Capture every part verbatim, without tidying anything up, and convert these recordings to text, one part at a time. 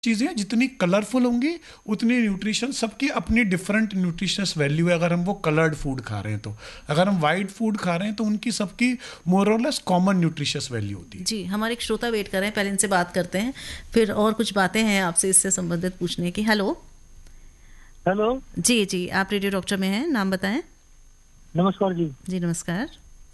चीज़ें जितनी कलरफुल होंगी उतनी न्यूट्रिशन, सबकी अपनी डिफरेंट न्यूट्रिशनस वैल्यू है। अगर हम वो कलर्ड फूड खा रहे हैं तो, अगर हम वाइट फूड खा रहे हैं तो उनकी सबकी मोर और लेस कॉमन न्यूट्रिशस वैल्यू होती है। जी, हमारे एक श्रोता वेट कर रहे हैं, पहले इनसे बात करते हैं, फिर और कुछ बातें हैं आपसे इससे संबंधित पूछने की। हेलो। हेलो। जी जी, आप रेडियो डॉक्टर में हैं, नाम बताएं। नमस्कार जी। जी नमस्कार।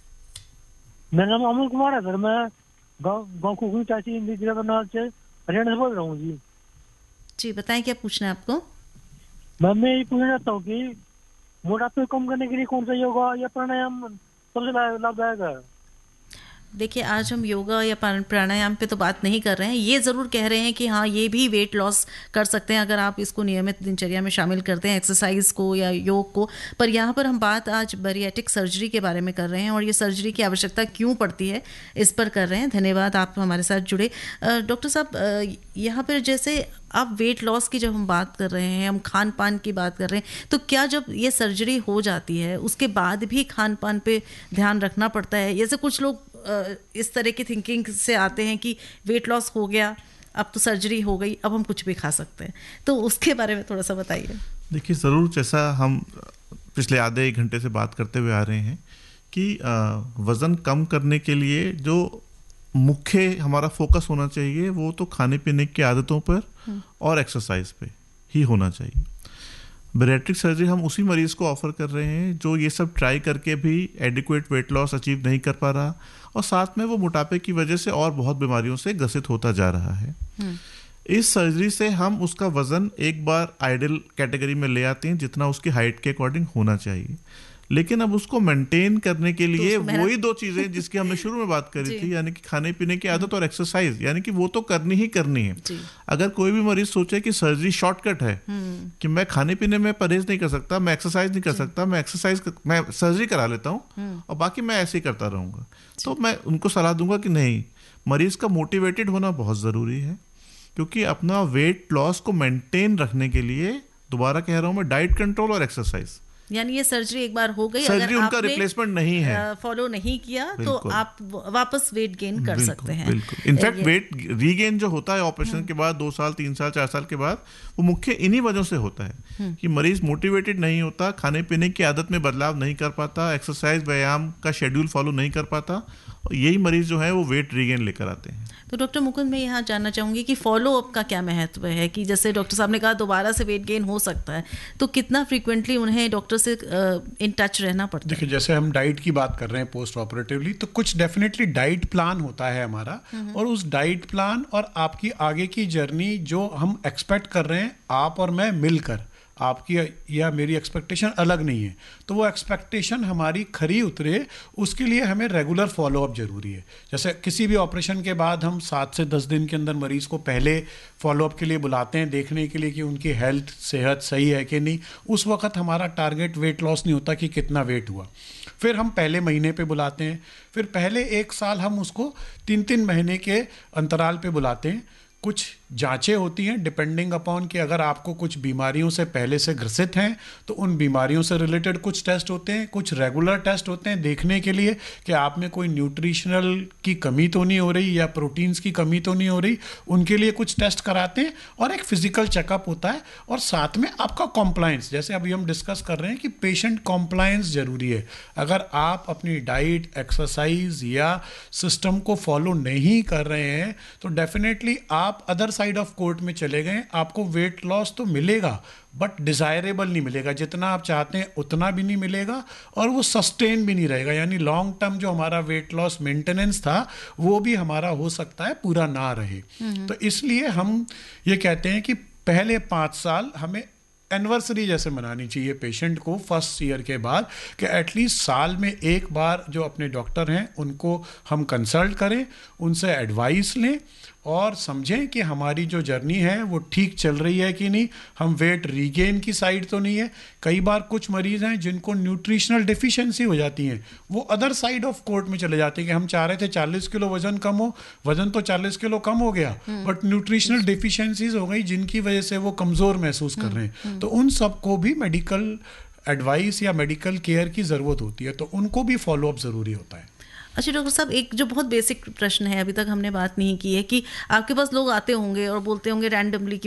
मेरा नाम अमल कुमार है सर। मैं गाँव गाँव कुकुरी तहसील जिला करनाल से हरियाणा से बोल रहा हूँ जी। जी बताएं, क्या पूछना है आपको? मैं मैं ये पूछना चाहता हूँ कि मोटापे को कम करने के लिए कौन सा योगा या प्राणायाम सबसे ला- लाभदायक है? देखिए, आज हम योगा या प्राण- प्राणायाम पे तो बात नहीं कर रहे हैं। ये ज़रूर कह रहे हैं कि हाँ, ये भी वेट लॉस कर सकते हैं अगर आप इसको नियमित दिनचर्या में शामिल करते हैं, एक्सरसाइज को या योग को। पर यहाँ पर हम बात आज बैरिएट्रिक सर्जरी के बारे में कर रहे हैं, और ये सर्जरी की आवश्यकता क्यों पड़ती है इस पर कर रहे हैं। धन्यवाद, आप हमारे साथ जुड़े। अ, डॉक्टर साहब, अ, यहाँ पर जैसे आप वेट लॉस की जब हम बात कर रहे हैं, हम खान पान की बात कर रहे हैं, तो क्या जब ये सर्जरी हो जाती है उसके बाद भी खान पान पे ध्यान रखना पड़ता है? जैसे कुछ लोग अ, इस तरह की थिंकिंग से आते हैं कि वेट लॉस हो गया, अब तो सर्जरी हो गई, अब हम कुछ भी खा सकते हैं, तो उसके बारे में थोड़ा सा बताइए। देखिए, ज़रूर, जैसा हम पिछले आधे एक घंटे से बात करते हुए आ रहे हैं कि वज़न कम करने के लिए जो मुख्य हमारा फोकस होना चाहिए वो तो खाने पीने की आदतों पर और एक्सरसाइज पे ही होना चाहिए। बैरिएट्रिक सर्जरी हम उसी मरीज को ऑफर कर रहे हैं जो ये सब ट्राई करके भी एडिक्वेट वेट लॉस अचीव नहीं कर पा रहा, और साथ में वो मोटापे की वजह से और बहुत बीमारियों से ग्रसित होता जा रहा है। इस सर्जरी से हम उसका वजन एक बार आइडियल कैटेगरी में ले आते हैं, जितना उसकी हाइट के अकॉर्डिंग होना चाहिए, लेकिन अब उसको मेंटेन करने के लिए तो वही दो चीजें जिसकी हमने शुरू में बात करी थी, यानी कि खाने पीने की आदत और एक्सरसाइज, यानी कि वो तो करनी ही करनी है। अगर कोई भी मरीज सोचे कि सर्जरी शॉर्टकट है, कि मैं खाने पीने में परहेज नहीं कर सकता, मैं एक्सरसाइज नहीं कर सकता, मैं एक्सरसाइज मैं सर्जरी करा लेता हूँ और बाकी मैं ऐसे ही करता रहूंगा, तो मैं उनको सलाह दूंगा कि नहीं, मरीज का मोटिवेटेड होना बहुत जरूरी है, क्योंकि अपना वेट लॉस को मेंटेन रखने के लिए, दोबारा कह रहा हूं मैं, डाइट कंट्रोल और एक्सरसाइज। यानी ये सर्जरी एक बार हो गई, सर्जरी उनका रिप्लेसमेंट नहीं है, फॉलो नहीं किया तो आप वापस वेट गेन कर सकते हैं। बिल्कुल। इनफैक्ट वेट रीगेन जो होता है ऑपरेशन के बाद, दो साल तीन साल चार साल के बाद, वो मुख्य इन्हीं वजहों से होता है कि मरीज मोटिवेटेड नहीं होता, खाने पीने की आदत में बदलाव नहीं कर पाता, एक्सरसाइज व्यायाम का शेड्यूल फॉलो नहीं कर पाता, और यही मरीज जो है वो वेट रीगेन लेकर आते हैं। तो डॉक्टर मुकुंद, मैं यहाँ जानना चाहूँगी कि फॉलो अप का क्या महत्व है, कि जैसे डॉक्टर साहब ने कहा दोबारा से वेट गेन हो सकता है, तो कितना फ्रीक्वेंटली उन्हें डॉक्टर से इन टच रहना पड़ता है? देखिए, जैसे हम डाइट की बात कर रहे हैं पोस्ट ऑपरेटिवली, तो कुछ डेफिनेटली डाइट प्लान होता है हमारा, और उस डाइट प्लान और आपकी आगे की जर्नी जो हम एक्सपेक्ट कर रहे हैं, आप और मैं मिलकर, आपकी या मेरी एक्सपेक्टेशन अलग नहीं है, तो वो एक्सपेक्टेशन हमारी खरी उतरे, उसके लिए हमें रेगुलर फॉलोअप जरूरी है। जैसे किसी भी ऑपरेशन के बाद हम सात से दस दिन के अंदर मरीज को पहले फॉलोअप के लिए बुलाते हैं, देखने के लिए कि उनकी हेल्थ सेहत सही है कि नहीं। उस वक्त हमारा टारगेट वेट लॉस नहीं होता कि कितना वेट हुआ। फिर हम पहले महीने पे बुलाते हैं, फिर पहले एक साल हम उसको तीन तीन महीने के अंतराल पे बुलाते हैं। कुछ जांचें होती हैं डिपेंडिंग अपॉन कि अगर आपको कुछ बीमारियों से पहले से ग्रसित हैं तो उन बीमारियों से रिलेटेड कुछ टेस्ट होते हैं, कुछ रेगुलर टेस्ट होते हैं देखने के लिए कि आप में कोई न्यूट्रिशनल की कमी तो नहीं हो रही या प्रोटीन्स की कमी तो नहीं हो रही, उनके लिए कुछ टेस्ट कराते हैं, और एक फिजिकल चेकअप होता है, और साथ में आपका कॉम्प्लायंस, जैसे अभी हम डिस्कस कर रहे हैं कि पेशेंट कॉम्प्लायंस जरूरी है। अगर आप अपनी डाइट, एक्सरसाइज या सिस्टम को फॉलो नहीं कर रहे हैं तो डेफिनेटली आप अदर साइड ऑफ कोर्ट में चले गए, आपको वेट लॉस तो मिलेगा बट डिजायरेबल नहीं मिलेगा, जितना आप चाहते हैं उतना भी नहीं मिलेगा, और वो सस्टेन भी नहीं रहेगा। यानी लॉन्ग टर्म जो हमारा वेट लॉस मेंटेनेंस था वो भी हमारा हो सकता है पूरा ना रहे। तो इसलिए हम ये कहते हैं कि पहले पाँच साल हमें एनिवर्सरी जैसे मनानी चाहिए पेशेंट को फर्स्ट ईयर के बाद, कि एटलीस्ट साल में एक बार जो अपने डॉक्टर हैं उनको हम कंसल्ट करें, उनसे एडवाइस लें और समझें कि हमारी जो जर्नी है वो ठीक चल रही है कि नहीं, हम वेट रीगेन की साइड तो नहीं है। कई बार कुछ मरीज हैं जिनको न्यूट्रिशनल डिफिशिएंसी हो जाती है, वो अदर साइड ऑफ कोर्ट में चले जाते हैं कि हम चाह रहे थे चालीस किलो वजन कम हो, वजन तो चालीस किलो कम हो गया बट न्यूट्रिशनल डिफिशिएंसीज हो गई जिनकी वजह से वो कमज़ोर महसूस कर रहे हैं। तो उन सबको भी मेडिकल एडवाइस या मेडिकल केयर की ज़रूरत होती है, तो उनको भी फॉलोअप ज़रूरी होता है। अच्छा डॉक्टर साहब, एक जो बहुत बेसिक प्रश्न है, अभी तक हमने बात नहीं की है कि आपके पास लोग आते होंगे और बोलते होंगे रैंडमली